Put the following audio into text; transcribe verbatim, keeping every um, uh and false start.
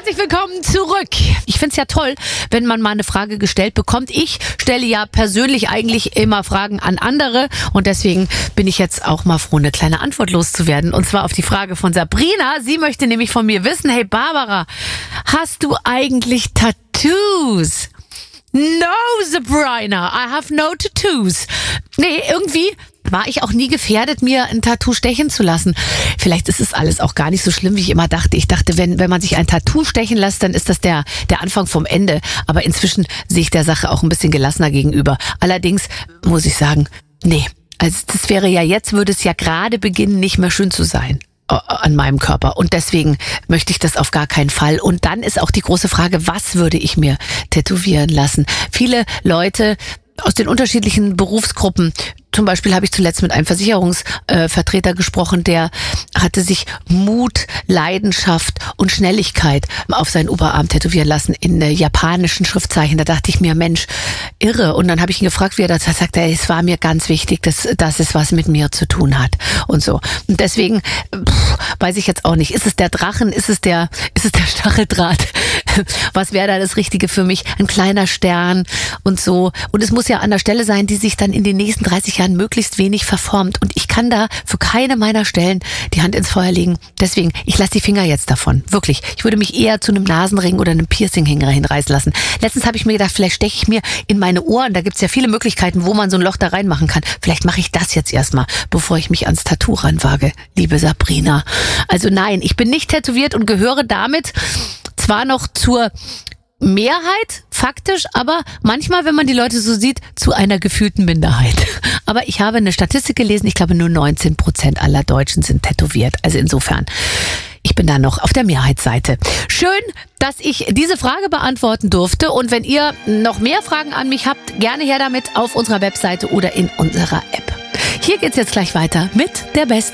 Herzlich willkommen zurück. Ich find's ja toll, wenn man mal eine Frage gestellt bekommt. Ich stelle ja persönlich eigentlich immer Fragen an andere und deswegen bin ich jetzt auch mal froh, eine kleine Antwort loszuwerden. Und zwar auf die Frage von Sabrina. Sie möchte nämlich von mir wissen, hey Barbara, hast du eigentlich Tattoos? No, Sabrina, I have no tattoos. Nee, irgendwie war ich auch nie gefährdet, mir ein Tattoo stechen zu lassen. Vielleicht ist es alles auch gar nicht so schlimm, wie ich immer dachte. Ich dachte, wenn wenn man sich ein Tattoo stechen lässt, dann ist das der der Anfang vom Ende. Aber inzwischen sehe ich der Sache auch ein bisschen gelassener gegenüber. Allerdings muss ich sagen, nee, also das wäre ja jetzt, würde es ja gerade beginnen, nicht mehr schön zu sein an meinem Körper. Und deswegen möchte ich das auf gar keinen Fall. Und dann ist auch die große Frage, was würde ich mir tätowieren lassen? Viele Leute aus den unterschiedlichen Berufsgruppen, zum Beispiel habe ich zuletzt mit einem Versicherungsvertreter äh, gesprochen, der hatte sich Mut, Leidenschaft und Schnelligkeit auf seinen Oberarm tätowieren lassen in äh, japanischen Schriftzeichen. Da dachte ich mir, Mensch, irre. Und dann habe ich ihn gefragt, wie er das sagt. Er, es war mir ganz wichtig, dass, dass es was mit mir zu tun hat und so. Und deswegen pff, weiß ich jetzt auch nicht, ist es der Drachen, ist es der, ist es der Stacheldraht? Was wäre da das Richtige für mich? Ein kleiner Stern und so. Und es muss ja an der Stelle sein, die sich dann in den nächsten dreißig Jahren möglichst wenig verformt. Und ich kann da für keine meiner Stellen die Hand ins Feuer legen. Deswegen, ich lasse die Finger jetzt davon. Wirklich. Ich würde mich eher zu einem Nasenring oder einem Piercinghänger hinreißen lassen. Letztens habe ich mir gedacht, vielleicht steche ich mir in meine Ohren. Da gibt's ja viele Möglichkeiten, wo man so ein Loch da reinmachen kann. Vielleicht mache ich das jetzt erstmal, bevor ich mich ans Tattoo ranwage, liebe Sabrina. Also nein, ich bin nicht tätowiert und gehöre damit zwar noch zur Mehrheit, faktisch, aber manchmal, wenn man die Leute so sieht, zu einer gefühlten Minderheit. Aber ich habe eine Statistik gelesen, ich glaube nur neunzehn Prozent aller Deutschen sind tätowiert. Also insofern, ich bin da noch auf der Mehrheitsseite. Schön, dass ich diese Frage beantworten durfte. Und wenn ihr noch mehr Fragen an mich habt, gerne her damit auf unserer Webseite oder in unserer App. Hier geht's jetzt gleich weiter mit der Best